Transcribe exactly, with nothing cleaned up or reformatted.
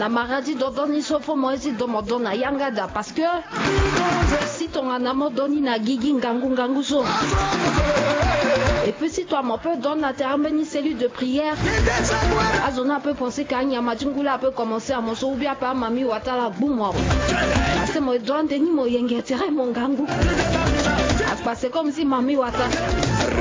na maradi dodoni sofo moezi domodona yangada parce que si ton anamodoni na gigi ngangu ngangu so. Et puis si toi mon peu donne à terme ni cellule de prière, Azona peut penser qu'Anya Majungula peut commencer à mon ou bien pas Mami Watala Boumwa. C'est moi donne Denis Moyengue mon gangou. C'est comme si Mami Wata